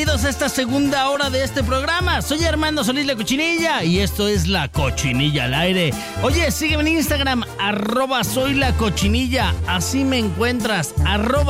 Bienvenidos a esta segunda hora de este programa. Soy Armando Solís La Cochinilla y esto es La Cochinilla al Aire. Oye, sígueme en Instagram, @soylacochinilla. Así me encuentras,